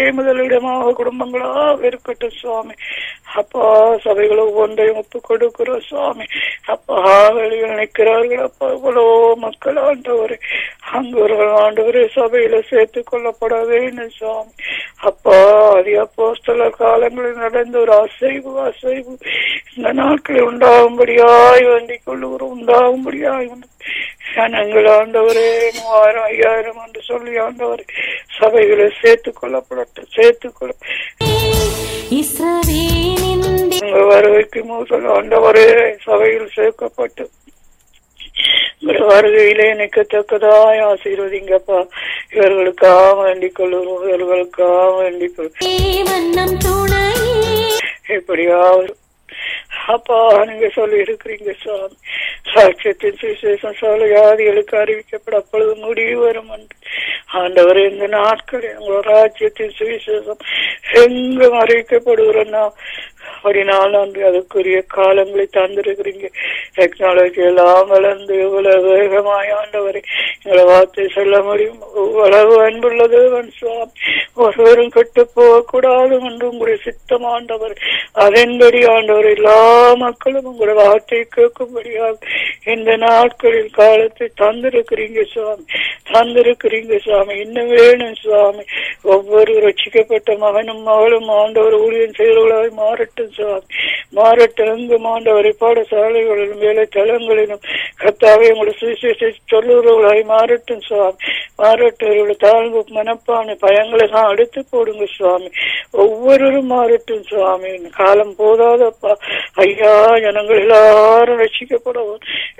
முதலிடமாக குடும்பங்களாக இருக்கட்டும் சுவாமி. அப்பா சபைகளை ஒன்றையும் ஒப்பு கொடுக்கிறோம் சுவாமி. அப்பா வெளியில் நிற்கிறார்கள் அப்பா இவ்வளோ மக்கள் ஆண்டவரே அங்குவர்கள் ஆண்டவரே சபையில சேர்த்து கொள்ளப்பட வேண்டும் சுவாமி. அப்பா அது அப்போஸ்தல காலங்களில் நடந்த ஒரு அசைவு இந்த நாட்களில் உண்டாகும்படியாய் வேண்டிக் கொள்ளுகிறோம். உண்டாகும்படியாய் ஜனங்கள் ஆண்டவரே 3000 5000 என்று சொல்லி ஆண்டவரே சபைகளை சேர்த்துக் கொள்ளப்படட்டும். வருகைக்கு முதல் ஆண்டவரே சபையில் சேர்க்கப்பட்டு வருகையிலே நிற்கத்தக்கதாய் ஆசீர்வதிங்கப்பா. இவர்களுக்காக வேண்டிக் கொள்ளுறோம். எப்படியாவது அப்பா நீங்க சொல்லி இருக்கிறீங்க சுவாமி, சாட்சியத்தின் சுவிசேஷம் வியாதிகளுக்கு அறிவிக்கப்பட அப்பொழுது முடிவு வரும் என்று ஆண்டவரே இந்த நாட்களில் உங்களோட ராஜ்யத்தின் சுவிசேஷம் எங்கும் அறிவிக்கப்படுகிறோம்னா அப்படினால் நன்றி. அதுக்குரிய காலங்களை தந்திருக்கிறீங்க. டெக்னாலஜி எல்லாம் வளர்ந்து இவ்வளவு வேகமாய் ஆண்டவரை எங்களை வார்த்தை சொல்ல முடியும். இவ்வளவு அன்புள்ள தேவன் சுவாமி, ஒருவரும் கெட்டு போகக்கூடாது என்று உங்களுடைய சித்தம் ஆண்டவர். அதன்படி ஆண்டவர் எல்லா மக்களும் உங்களுடைய வார்த்தையை கேட்கும்படியாக இந்த நாட்களில் காலத்தை தந்திருக்கிறீங்க சுவாமி. இன்னும் வேணும் சுவாமி. ஒவ்வொரு ரட்சிக்கப்பட்ட மகனும் மகளும் ஆண்டவர் ஊழியம் செய்தவர்களாய் மாறட்டும் சுவாமி. எங்கும் ஆண்டவரை பாடசாலைகளிலும் வேலை தளங்களிலும் கர்த்தாவே உங்களுடைய சுவிசேஷத்தை சொல்லுறவர்களாய் மாறட்டும் சுவாமி. தாழ்வு மனப்பான பயங்களை தான் எடுத்து போடுங்க சுவாமி. ஒவ்வொருவரும் மாறட்டும் சுவாமி. காலம் போதாதப்பா ஐயா. ஜனங்கள் எல்லாரும் ரட்சிக்கப்படும்.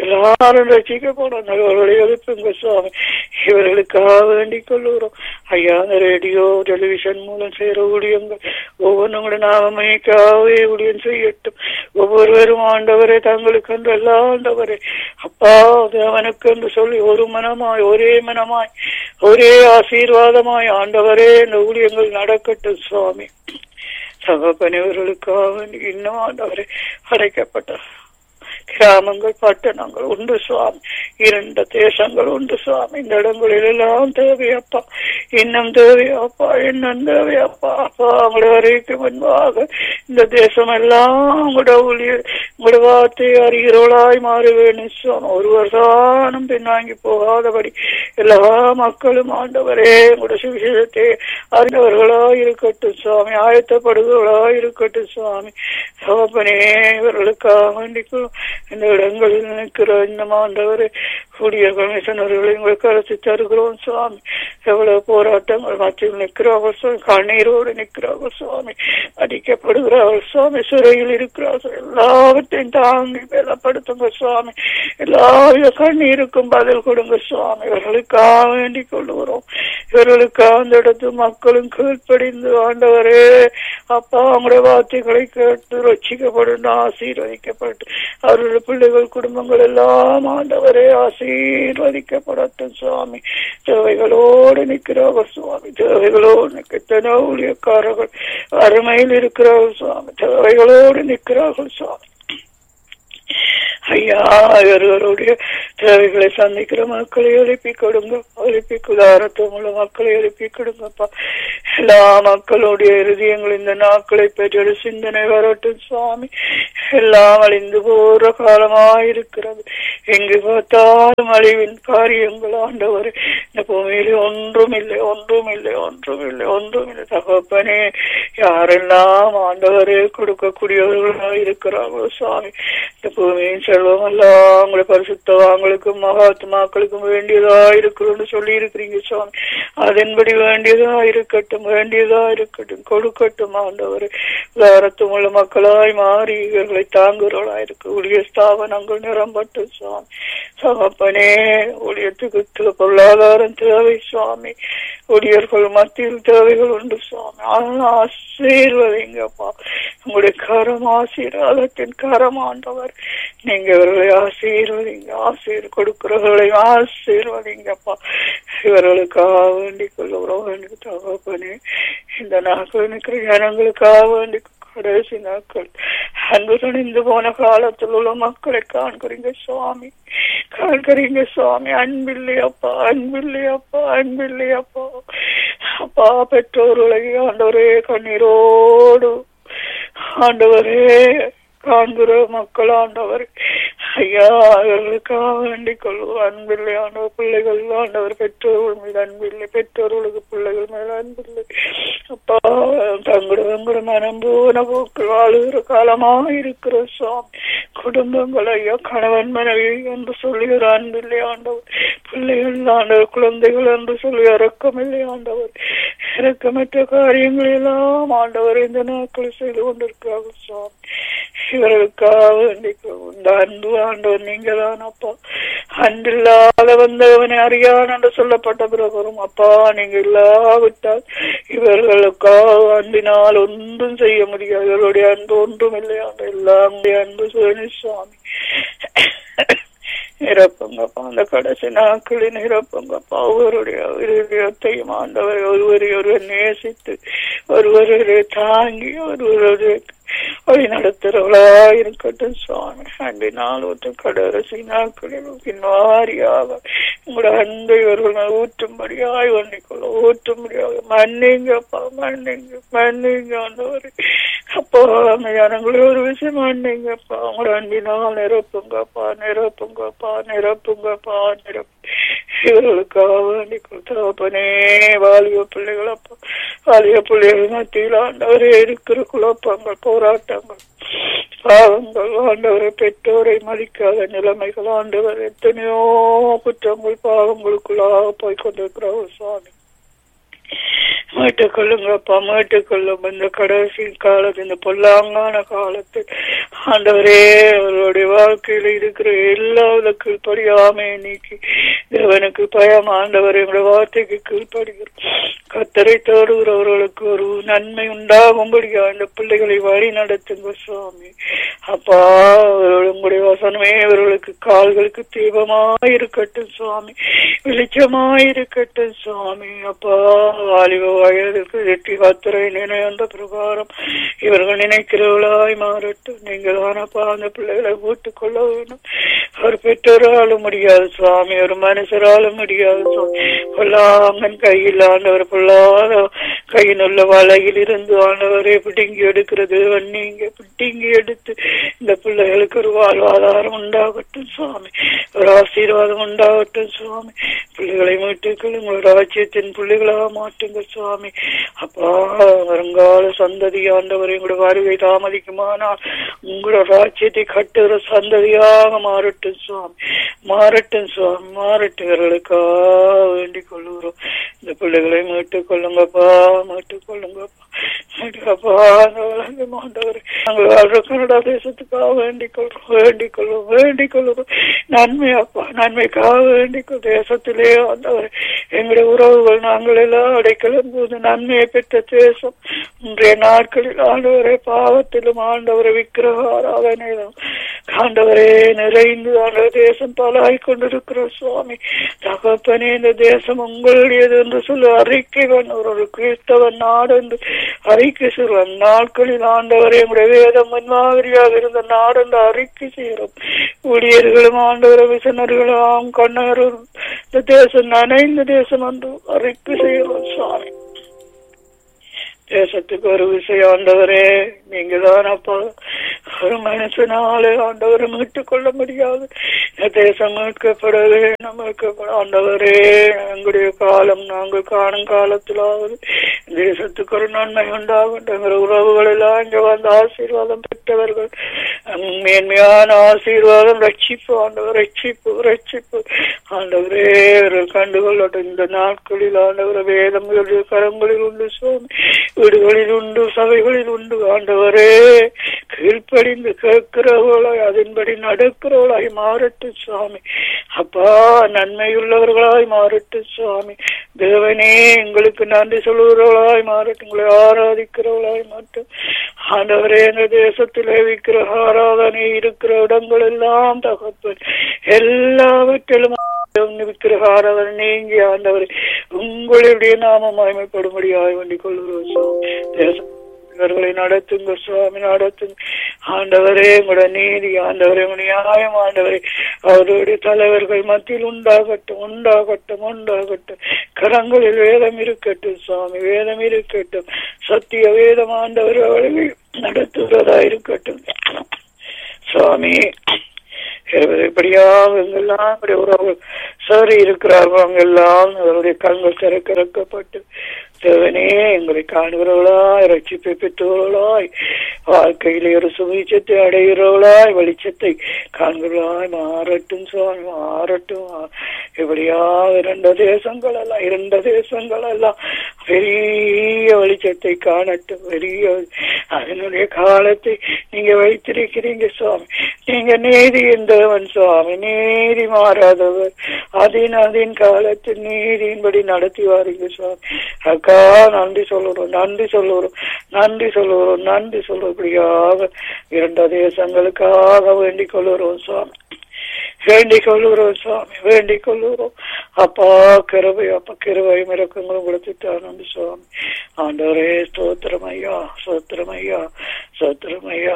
அவர்களை எழுப்புங்க சுவாமி. இவர்களுக்காக வேண்டிக் கொள்ளுகிறோம் ஐயா. அந்த ரேடியோ டெலிவிஷன் மூலம் செய்கிற ஊழியங்கள் ஒவ்வொன்றும் நாமமைக்காகவே ஊழியம் செய்யட்டும். ஒவ்வொருவரும் ஆண்டவரே தங்களுக்கு என்று எல்லா ஆண்டவரே அப்பா தேவனுக்கு என்று சொல்லி ஒரு மனமாய் ஒரே ஆசீர்வாதமாய் ஆண்டவரே இந்த ஊழியங்கள் நடக்கட்டும் சுவாமி. சகப்பனவர்களுக்காக இன்னும் ஆண்டவரே அடைக்கப்பட்ட கிராமங்கள் பட்டணங்கள் உண்டு சுவாமி. 2 தேசங்கள் உண்டு சுவாமி. இந்த இடங்களில் எல்லாம் தேவையப்பா. இன்னும் தேவையப்பா. அவங்கள வரைக்கும் முன்பாக இந்த தேசம் எல்லாம் உங்களோட வார்த்தையை அறிகிறவளாய் மாற வேணும் சுவாமி. ஒருவர் தானும் பின்னாங்கி போகாதபடி எல்லா மக்களும் ஆண்டவரே உங்களோட சுவிசேஷத்தை அறிந்தவர்களாய் இருக்கட்டும் சுவாமி. ஆயத்தப்படுகிறவர்களாய் இருக்கட்டும் சுவாமி. சகப்பனே இவர்களுக்காக வேண்டிக்கும் இந்த இடங்களில் நிற்கிற இந்த ஆண்டவரை ஊழியர்கள் மிஷனர்களை உங்களுக்கு அரசு தருகிறோம் சுவாமி. எவ்வளவு போராட்டங்கள் மத்தியில் நிற்கிறார்கள் சுவாமி. கண்ணீரோடு நிற்கிறார்கள் சுவாமி. அடிக்கப்படுகிறார்கள் சுவாமி. சிறையில் இருக்கிறார்கள். எல்லாவற்றையும் தாங்கி பலப்படுத்துங்க சுவாமி. எல்லா கண்ணீருக்கும் பதில் கொடுங்க சுவாமி. இவர்களுக்காக வேண்டிக் கொள்ளுகிறோம். இவர்களுக்காக அந்த இடத்து மக்களும் கீழ்ப்படிந்து ஆண்டவரே அப்பா அவங்களுடைய வார்த்தைகளை கேட்டு ரட்சிக்கப்படும் ஆசீர்வதிக்கப்பட்டு அவருடைய பிள்ளைகள் குடும்பங்கள் எல்லாம் ஆண்டவரே ஆசீர்வதிக்கப்படட்டும் சுவாமி. தேவைகளோடு நிற்கிறார்கள் சுவாமி. தேவைகளோடு நிற்கிற ஊழியக்காரர்கள் அருமையில் இருக்கிறார்கள் சுவாமி. தேவைகளோடு நிற்கிறார்கள் சுவாமி. ஐயா இவர்களுடைய தேவைகளை சந்திக்கிற மக்களை எழுப்பி கொடுங்க. உதாரணத்துவம் உள்ள மக்களை எழுப்பி கொடுங்கப்பா. எல்லா மக்களுடைய இருதயங்கள் இந்த நாட்களை பெற்ற சிந்தனை வரட்டும் சுவாமி. எல்லாம் அழிந்து போற காலமாயிருக்கிறது. எங்கு பார்த்தாலும் அழிவின் காரியங்கள் ஆண்டவர். இந்த பூமியில ஒன்றுமில்லை. தகப்பனே யாரெல்லாம் ஆண்டவரே கொடுக்கக்கூடியவர்களாக இருக்கிறார்களோ சுவாமி. இந்த பூமியின் செல்வம் எல்லாம் உங்களை பரிசுத்தவான்களுக்கும் மகாத்மாக்களுக்கும் வேண்டியதா இருக்கிறோம்னு சொல்லி இருக்கிறீங்க சுவாமி. அதன்படி வேண்டியதா இருக்கட்டும் கொடுக்கட்டும் ஆண்டவர். உதாரத்தும் உள்ள மக்களாய் மாறி இவர்களை தாங்குகிறவர்களா இருக்கு. ஊழிய ஸ்தாபனங்கள் நிரம்பட்டு சுவாமி. சகப்பனே ஊழியத்துக்கு பொருளாதாரம் தேவை சுவாமி. ஊழியர்கள் மத்தியில் தேவைகள் உண்டு சுவாமி. ஆசீர்வதிங்கப்பா. உங்களுடைய கரம் ஆசீர்வாதத்தின் கரம் ஆண்டவர். நீங்க இவர்களை ஆசீர்வதிங்க. கொடுக்கிறவர்களை ஆசீர்வதிங்கப்பா. இவர்களுக்காக வேண்டிக் கொள்ளுகிறோம். தகப்பனே இந்த நாட்கள் இருக்கிற ஜனங்களுக்காக வேண்டிக் கடைசி நாட்கள் அன்பு துணிந்து போன காலத்தில் உள்ள மக்களை காண்கிறீங்க சுவாமி. காண்கிறீங்க சுவாமி. அன்பில்லையப்பா, அன்பில்லையப்பா, அன்பில்லையப்பா. அப்பா, பெற்றோர்களை ஆண்டவரே கண்ணீரோடு ஆண்டவரே காண்கிற மக்கள் ஆண்டவர் ஐயா, அவர்களுக்காக வேண்டிக் கொள்வோம். அன்பில்லை ஆண்டவர், பிள்ளைகள் ஆண்டவர் பெற்றோர்கள் மீது அன்பில்லை, பெற்றோர்களுக்கு பிள்ளைகள் மேல அன்பில்லை. அப்பா, தங்களுடைய மனம் போன போக்கில் வாழுகிற காலமாக இருக்கிற சுவாமி. குடும்பங்கள் ஐயா, கணவன் மனைவி என்று சொல்லுகிற அன்பில்லை ஆண்டவர். பிள்ளைகள் ஆண்டவர், குழந்தைகள் என்று சொல்லி இறக்கமில்லை ஆண்டவர். இறக்கமற்ற காரியங்களெல்லாம் ஆண்டவர் இந்த நாட்கள் செய்து கொண்டிருக்கிறார்கள் சுவாமி. இவர்களுக்காக இந்த அன்பு ஆண்டவர் நீங்க தான் அப்பா. அன்பில்லாத வந்தவனை அறியான் என்று சொல்லப்பட்ட பிறகும் அப்பா, நீங்க இல்லாவிட்டால் இவர்களுக்காக அன்பினால் ஒன்றும் செய்ய முடியாது. இவர்களுடைய அன்பு ஒன்றும் இல்லையாண்ட எல்லாம் அன்பு சுவாமி. நிரப்புங்கப்பா, அந்த கடைசி நாட்களில் நிரப்புங்கப்பா. ஒருவருடைய இருதயத்தையும் ஆண்டவரை ஒருவரை ஒருவர் நேசித்து ஒருவரை தாங்கி ஒருவருடைய வழி நடத்துறவளா இருக்கட்டும் சுவாமி. அன்பினால் ஊற்று கடைசி நாட்களில் பின்வாரியாக உங்களோட அன்பை இவர்கள் ஊற்றும்படியாய் வண்டிக்கொள்ள ஊற்றும்படியாக மன்னிங்கப்பா, மன்னிங்க, மன்னிங்க ஆண்டவரே. அப்பா, ஜனங்களே ஒரு விஷயம் மன்னிங்கப்பா. உங்களோட அன்பினால் நிரப்புங்கப்பா, நிரப்புங்கப்பா, நிரப்புங்கப்பா, நிரப்பு. இவர்களுக்காக வேண்டிக்கொள் தகப்பனே. வாலிப பிள்ளைகள் அப்பா, வாலிப பிள்ளைகள் மத்தியில் ஆண்டவரே இருக்கிற குழப்பங்கள், போராட்டங்கள், பாவங்கள் ஆண்டவரை, பெற்றோரை மதிக்காத நிலைமைகள் ஆண்டவர், எத்தனையோ குற்றங்கள் பாவங்களுக்குள்ளாக போய்கொண்டிருக்கிறோம் சுவாமி. மீட்டுக்கொள்ளுங்கப்பா, மீட்டுக்கொள்ளும். இந்த கடைசி காலத்து, இந்த பொல்லாங்கான காலத்தில் ஆண்டவரே அவர்களுடைய வாழ்க்கையில் இருக்கிற எல்லா கீழ்ப்படியாமையை நீக்கி தேவனுக்கு பயம் ஆண்டவரே உங்களுடைய வார்த்தைக்கு கீழ்ப்படுகிறோம். கர்த்தரை தேடுகிறவர்களுக்கு ஒரு நன்மை உண்டாகும்படியா இந்த பிள்ளைகளை வழி நடத்துங்க சுவாமி. அப்பா, உங்களுடைய வசனமே அவர்களுக்கு கால்களுக்கு தீபமாயிருக்கட்டும் சுவாமி, வெளிச்சமாயிருக்கட்டும் சுவாமி. அப்பா, வாலிப வயதுக்கு வெற்றி கர்த்தரை நினைந்த பிரகாரம் இவர்கள் நினைக்கிறவர்களாய் மாறட்டும். நீங்கள் தானப்பா அந்த பிள்ளைகளை கூட்டுக் கொள்ள வேண்டும். ஒரு பெற்றோராலும் முடியாது சுவாமி, ஒரு மனுஷராலும் முடியாது சுவாமி. பொல்லாங்கன் கையில் ஆண்டவர், பொல்லாத கையில் உள்ள வலையில் இருந்து ஆண்டவரை பிடுங்கி எடுக்கிறது நீங்க பிடுங்கி எடுத்து இந்த பிள்ளைகளுக்கு ஒரு வாழ்வாதாரம் உண்டாகட்டும் சுவாமி, ஒரு ஆசீர்வாதம் உண்டாகட்டும் சுவாமி. பிள்ளைகளை மீட்டுக்கள் உங்களோட ராஜ்யத்தின் பிள்ளைகளாக மாற்றுங்க சுவாமி. அப்பா, வருங்கால சந்ததி ஆண்டவரை உங்களோட வருகை தாமதிக்குமானால் உங்களோட ராஜ்யத்தை கட்டுகிற சந்ததியாக மாறட்டும் சுவாமி, மாறட்டும் சுவாமி, மாறட்டுகளுக்காக வேண்டிக் கொள்ளுகிறோம். இந்த பிள்ளைகளை மீட்டுக் கொள்ளுங்கப்பா, மீட்டுக் கொள்ளுங்கப்பா, மீட்டுக்கப்பா. நாங்கள் வாழ்ற கனடா தேசத்துக்காக வேண்டிக் கொள்றோம், வேண்டிக் கொள்வோம், வேண்டிக் கொள்ளுறோம். நன்மையாப்பா, நன்மைக்காக வேண்டிக்கொள். தேசத்திலே ஆண்டவர் எங்களுடைய உறவுகள் நாங்கள் எல்லாம் அடைக்கலும் போது நன்மையை பெற்ற தேசம் இன்றைய நாட்களில் ஆண்டவரை பாவத்திலும் ஆண்டவரை விக்கிரக ஆராதனையிலும் ஆண்டவரே நிறைந்து ஆண்டவர் தேசம் பாலாய் கொண்டிருக்கிற சுவாமி. தகப்பனே, இந்த தேசம் உங்களுடையது என்று சொல்லி அறிக்கை ஒரு கிறிஸ்தவன் நாடு என்று அறிக்கை செய்வோம். நாட்களில் ஆண்டவரே உங்களுடைய வேதம் முன்மாதிரியாக இருந்த நாடு என்று அறிக்கை செய்கிறோம். ஊழியர்களும் ஆண்டவர விசனர்களும் கண்ணரும் இந்த தேசம் நனைந்த தேசம் என்று அறிக்கை செய்கிறோம் சுவாமி. தேசத்துக்கு ஒரு விஷயம் ஆண்டவரே நீங்க தான் அப்பா. ஒரு மனுஷனாலே ஆண்டவரை மீட்டுக் கொள்ள முடியாது. தேசம் மீட்கப்பட வேண்டும், மீட்கப்பட ஆண்டவரே. எங்களுடைய காலம் நாங்கள் காணும் காலத்திலாவது தேசத்துக்கு ஒரு நன்மை உண்டாகும். எங்கள் உறவுகள் எல்லாம் இங்க வந்து ஆசீர்வாதம் பெற்றவர்கள் மேன்மையான ஆசீர்வாதம், ரட்சிப்பு ஆண்டவர், ரட்சிப்பு, ரட்சிப்பு ஆண்டவரே கண்டுகொள்ளட்டும். இந்த நாட்களில் ஆண்டவர் வேதம் கரங்களில் உண்டு சுவாமி, வீடுகளில் உண்டு, சபைகளில் உண்டு ஆண்டவரே. கீழ்ப்படிந்து கேட்கிறவர்களாய் அதன்படி நடக்கிறவர்களாய் மாறட்டும் சுவாமி. அப்பா, நன்மையுள்ளவர்களாய் மாறட்டும் சுவாமி. தேவனே, எங்களுக்கு நன்றி சொல்லுகிறவர்களாய் மாறட்டும், உங்களை ஆராதிக்கிறவர்களாய் மாட்டும் ஆண்டவரே. எங்க தேசத்திலே விக்கிற ஆராதனை இருக்கிற இடங்கள் எல்லாம் தகப்பன் எல்லாவற்றிலும் விக்கிரக ஆராதனை நீங்கி ஆண்டவரே உங்களுடைய நாமம் மகிமைப்படும்படியாக வேண்டிக் கொள்கிறோம். தேச இவர்களை நடத்துங்க சுவாமி, நடத்துங்க ஆண்டவரே உங்களோட நீதி, ஆண்டவரே உங்களுடைய நியாயம், ஆண்டவரே அவருடைய தலைவர்கள் மத்தியில் உண்டாகட்டும் உண்டாகட்டும் உண்டாகட்டும். கரங்களில் வேதம் இருக்கட்டும் சுவாமி, வேதம் இருக்கட்டும். சத்திய வேதம் ஆண்டவர் அவர்களை நடத்துகிறதா இருக்கட்டும் சுவாமி. இப்படியாக எங்கெல்லாம் உறவுகள் சரி இருக்கிறார்கள் அங்கெல்லாம் அவருடைய கண்கள் திறக்கப்பட்டு தேவனே எங்களை காணுகிறவர்களாய், ரட்சிப்பை பெற்றவர்களாய், வாழ்க்கையிலே ஒரு சுவிச்சத்தை அடைகிறவர்களாய், வெளிச்சத்தை காண்கிறவர்களாய் மாறட்டும் சுவாமி, மாறட்டும். எப்படியா இரண்டு தேசங்கள் எல்லாம் பெரிய வெளிச்சத்தை காணட்டும். பெரிய அதனுடைய காலத்தை நீங்க வைத்திருக்கிறீங்க சுவாமி. நீங்க நீதி என்றவன் சுவாமி, நீதி மாறாதவர். அதின் காலத்தில் நீதியின்படி நடத்தி வாரீங்க சுவாமி. அக்கா நன்றி சொல்லுறோம், நன்றி சொல்லுறோம், நன்றி சொல்லுறோம், நன்றி சொல்லுறோம். இப்படியாக இரண்டு தேசங்களுக்காக வேண்டிக் கொள்ளுறோம் சுவாமி, வேண்டிக் கொள்ளுறோம் சுவாமி, வேண்டிக் கொள்ளுறோம். அப்பா கிருபை, அப்பா கிருபையும் இறக்கங்களும் கொடுத்துட்டார் நன்றி சுவாமி. ஆண்டவரே ஸ்தோத்திரம் ஐயா, ஸ்தோத்திரம் ஐயா, ஸ்தோத்திரம் ஐயா.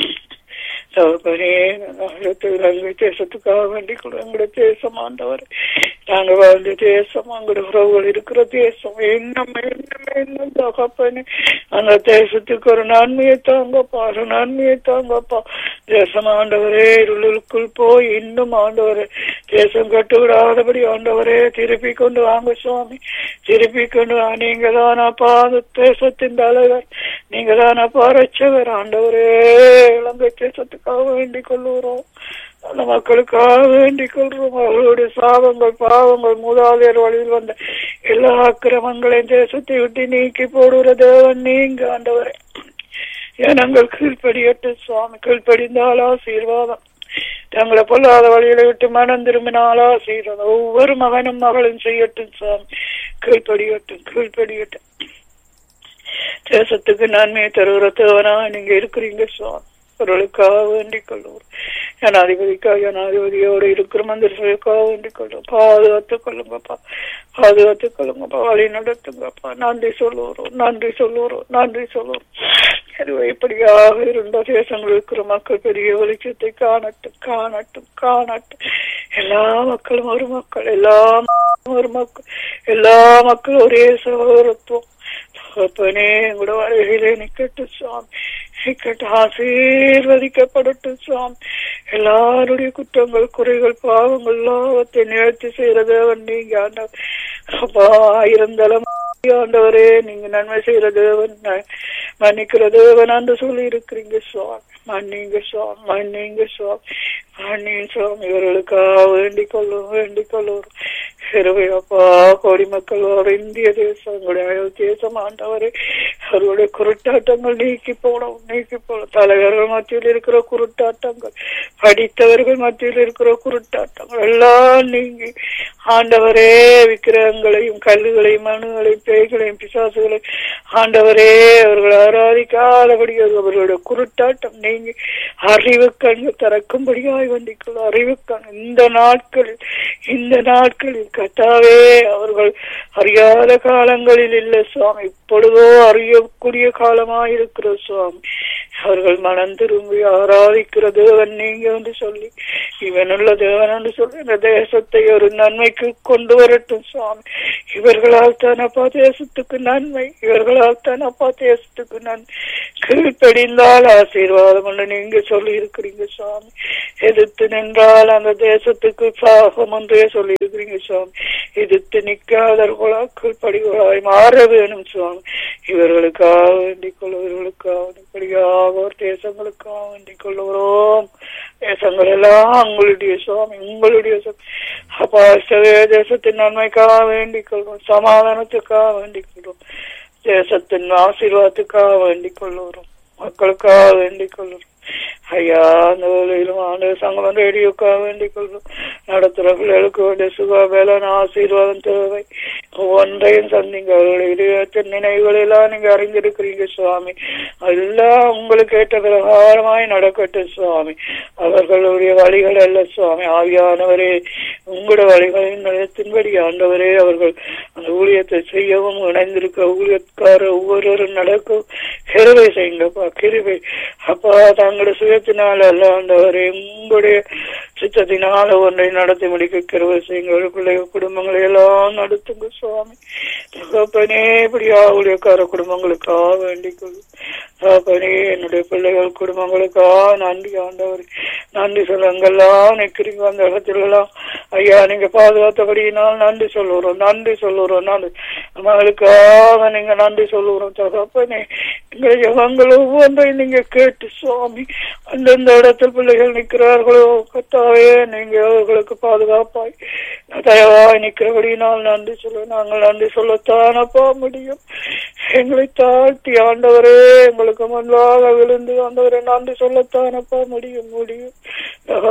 இலங்கை தேசத்துக்காக வேண்டிக் கொள்ளும். எங்களுடைய தேசம் ஆண்டவர், நாங்க வாழ்ந்த தேசம், எங்களுடைய உறவுகள் இருக்கிற தேசம், என்ன தகப்பனே அந்த தேசத்துக்கு ஒரு நன்மையை தாங்கப்பா, ஒரு நன்மையை தாங்கப்பா. தேசம் ஆண்டவரே இருளுக்குள் போய் இன்னும் ஆண்டவரே தேசம் கட்டுவிடாதபடி ஆண்டவரே திருப்பி கொண்டு வாங்க சுவாமி, திருப்பி கொண்டு வா. நீங்க தானப்பா அந்த தேசத்தின் தலைவர், நீங்க தானப்பா ரட்சகர் ஆண்டவரே. இலங்கை தேசத்துக்காக வேண்டிக் கொள்ளுகிறோம், அந்த மக்களுக்காக வேண்டிக் கொள்றோம். அவர்களுடைய சாபங்கள் பாவங்கள் மூதாதையர் வழியில் வந்த எல்லா அக்கிரமங்களையும் தேசத்தை விட்டு நீக்கி போடுகிற தேவன் நீங்க ஆண்டவரே. ஏனங்கள் கீழ்படியட்டும் சுவாமி, கீழ்படிந்தால் ஆசீர்வாதம். தங்களை பொல்லாத வழிகளை விட்டு மனம் திரும்பினாலா ஆசீர்வாதம். ஒவ்வொரு மகனும் மகளும் செய்யட்டும் சுவாமி, கீழ்படியட்டும், கீழ்படியட்டும். தேசத்துக்கு நன்மையை தருகிற தேவனா நீங்க இருக்கிறீங்க சுவாமி. அவர்களுக்காக வேண்டிக் கொள்ளுவோம். ஜனாதிபதிக்காக, ஜனாதிபதியோடு இருக்கிற மந்திரிகளுக்காக வேண்டிக் கொள்ளுவோம். பாதுகாத்துக் கொள்ளுங்கப்பா, பாதுகாத்துக் கொள்ளுங்கப்பா, வழி நடத்துங்கப்பா. நன்றி சொல்லுவோம், நன்றி சொல்லுவோம், நன்றி சொல்லுவோம். இப்படியாக இருந்த தேசங்கள் இருக்கிற மக்கள் பெரிய வெளிச்சத்தை காணட்டும், காணட்டும், காணட்டும். எல்லா மக்களும் ஒரு மக்கள், எல்லா ஒரு மக்கள், எல்லா மக்களும் ஒரே சகோதரத்துவம். அப்பனே கூட வருகையிலே நிக்கட்டு சுவாமி, நிக்கட்டு ஆசீர்வதிக்கப்படட்டும் சுவாமி. எல்லாருடைய குற்றங்கள் குறைகள் பாவங்கள் எல்லாவற்றை நிகழ்ச்சி செய்யறதேவன் நீங்க ஆண்டவர். அப்பா இருந்தாலும் ஆண்டவரே நீங்க நன்மை செய்யற தேவன், மன்னிக்கிற தேவன் என்று சொல்லி இருக்கிறீங்க சுவாமி. மன்னிங்க சுவாமி, மன்னிங்க சுவாமி, மன்னிங்க சுவாமி. இவர்களுக்காக வேண்டிக் கொள்ளும், வேண்டிக் கொள்ளும். அப்பா கோடி மக்கள் இந்திய தேசம், எங்களுடைய தேசம் ஆண்டவரே அவர்களுடைய குருட்டாட்டங்கள் நீக்கி போடும், நீக்கி போடும். தலைவர்கள் மத்தியில் இருக்கிற குருட்டாட்டங்கள், படித்தவர்கள் மத்தியில் இருக்கிற குருட்டாட்டங்கள் எல்லாம் நீங்கி ஆண்டவரே விக்கிரகங்களையும் கல்லுகளையும் மனுகளையும் பேய்களையும் பிசாசுகளையும் ஆண்டவரே அவர்கள் ஆராதிக்காதபடி அவர்களுடைய குருட்டாட்டம் நீங்கி அறிவு கண்கள் திறக்கும்படியாய் வண்டிக்குள்ள அறிவு கண் இந்த நாட்களில் கர்த்தாவே அவர்கள் அறியாத காலங்களில் இல்லை சுவாமி, இப்பொழுதோ அறியக்கூடிய காலமாயிருக்கிற சுவாமி. அவர்கள் மனம் திரும்பி ஆராதிக்கிற தேவன் நீங்க என்று சொல்லி, இவனுள்ள தேவன் என்று சொல்லி இந்த தேசத்தை ஒரு நன்மைக்கு கொண்டு வரட்டும் சுவாமி. இவர்களால் தானப்பா தேசத்துக்கு நன்மை, இவர்களால் தானப்பா தேசத்துக்கு நன்மை. கீழ்ப்படிந்தால் ஆசீர்வாதம் என்று நீங்க சொல்லி இருக்கிறீங்க சுவாமி. எதிர்த்து நின்றால் அந்த தேசத்துக்கு சாகம் என்றே சொல்லி இருக்கிறீங்க சுவாமி. எதிர்த்து நிற்காதவர்களா கீழ்ப்படிகளாய் மாற வேணும் சுவாமி. இவர்களுக்காக வேண்டிக் கொள்ளுவர்களுக்காக இப்படியாக ஒரு தேசங்களுக்காக வேண்டிக் கொள்ளுகிறோம். தேசங்கள் எல்லாம் உங்களுடைய சுவாமி, உங்களுடைய அப்பா தேசத்தின் நன்மைக்காக வேண்டிக் கொள்வோம், சமாதானத்துக்காக வேண்டிக் கொள்வோம், தேசத்தின் ஆசீர்வாதத்துக்காக வேண்டிக் கொள்ளுகிறோம், மக்களுக்காக வேண்டிக் கொள்ளுகிறோம். ஐயா அந்த வேலையிலும் ஆண்டு சங்கம் ரேடியோக்காக வேண்டிக் கொள்வோம். நடத்துற பிள்ளைகளுக்கு வேண்டிய சுக வேளாண் ஆசீர்வாதம் தேவை. ஒன்றையும் சந்திங்க. அவர்களுடைய இதயத்தின் நினைவுகளெல்லாம் நீங்க அறிந்திருக்கிறீங்க சுவாமி. எல்லாம் உங்களுக்கு ஏற்ற பிரகாரமாய் நடக்கட்டும் சுவாமி. அவர்களுடைய வழிகள் அல்ல சுவாமி. ஆவியானவரே, உங்களுடைய வழிகளின் நிலத்தின்படி ஆண்டவரே, அவர்கள் அந்த ஊழியத்தை செய்யவும் இணைந்திருக்க ஊழியக்காரர் ஒவ்வொருவரும் நடக்கும் கிருபை செய்யுங்கப்பா, கிருபை அப்பா. தங்களுடைய சுயத்தினால அல்ல ஆண்டவரே, உங்களுடைய சித்தத்தினால ஒன்றை நடத்தி முடிக்க கிருபை செய்யுங்க. பிள்ளைகள் குடும்பங்களை எல்லாம் நடத்துங்க சுவாமி. தகப்பனே, இப்படியா ஊழியக்கார குடும்பங்களுக்காக வேண்டிக் கொள்ளும் தகப்பனே. என்னுடைய பிள்ளைகள் குடும்பங்களுக்காக நன்றி ஆண்டவர், நன்றி சொல்ல. அங்கெல்லாம் நிற்கிறீங்க அந்த இடத்துலாம் ஐயா, நீங்க பாதுகாத்தபடியினால் நன்றி சொல்லுறோம், நன்றி சொல்லுறோம். நன்றி நம்மளுக்காக நீங்க நன்றி சொல்லுறோம் தகப்பனே. எங்களை ஜெபங்கள் ஒவ்வொன்றையும் நீங்க கேட்டு சுவாமி, அந்தந்த இடத்தில் பிள்ளைகள் நிற்கிறார்களோ கத்தாவே, நீங்க அவர்களுக்கு பாதுகாப்பாய் தயவாய் நிற்கிறபடியினால் நன்றி சொல்ல. நாங்கள் நன்றி சொல்லத்தானப்பா முடியும். எங்களை தாழ்த்தி ஆண்டவரே, எங்களுக்கு முன்பாக விழுந்து ஆண்டவரே நன்றி சொல்லத்தானப்பா முடியும்.